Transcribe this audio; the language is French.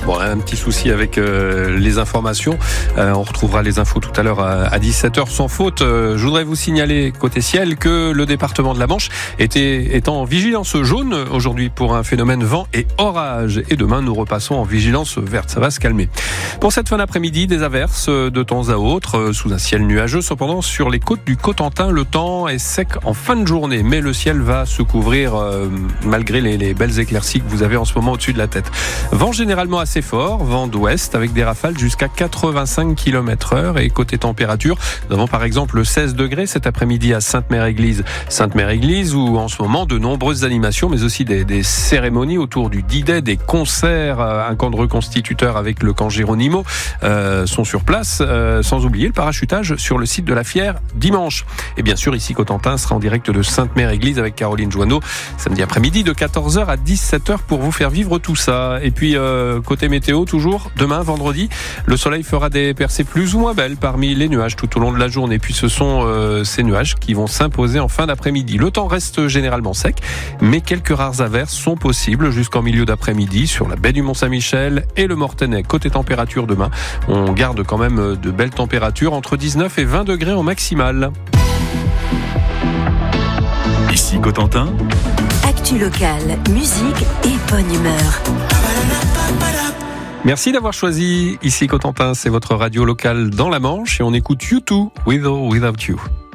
Bon, un petit souci avec les informations. On retrouvera les infos tout à l'heure à 17h sans faute. Je voudrais vous signaler côté ciel que le département de la Manche est en vigilance jaune aujourd'hui pour un phénomène vent et orage. Et demain, nous repassons en vigilance verte. Ça va se calmer. Pour cette fin d'après-midi, des averses de temps à autre sous un ciel nuageux. Cependant, sur les côtes du Cotentin, le temps est sec en fin de journée. Mais le ciel va se couvrir malgré les belles éclaircies que vous avez en ce moment au-dessus de la tête. Vent généralement assez fort, vent d'ouest avec des rafales jusqu'à 85 km/h. Et côté température, nous avons par exemple 16 degrés cet après-midi à Sainte-Mère-Église. Sainte-Mère-Église où en ce moment de nombreuses animations mais aussi des cérémonies autour du D-Day, des concerts, un camp de reconstituteurs avec le camp Géronimo sont sur place, sans oublier le parachutage sur le site de la Fière dimanche. Et bien sûr ici Cotentin sera en direct de Sainte-Mère-Église avec Caroline Joanneau samedi après-midi de 14h à 17h pour vous faire vivre tout ça. Et puis côté météo toujours, demain vendredi, le soleil fera des percées plus ou moins belles parmi les nuages tout au long de la journée. Et puis ce sont ces nuages qui vont s'imposer en fin d'après-midi. Le temps reste généralement sec, mais quelques rares averses sont possibles jusqu'en milieu d'après-midi sur la baie du Mont-Saint-Michel et le Mortainais. Côté température demain, on garde quand même de belles températures entre 19 et 20 degrés en maximal. Ici Cotentin. Actu locale, musique et bonne humeur. Merci d'avoir choisi Ici Cotentin, c'est votre radio locale dans la Manche et on écoute U2 With or Without You.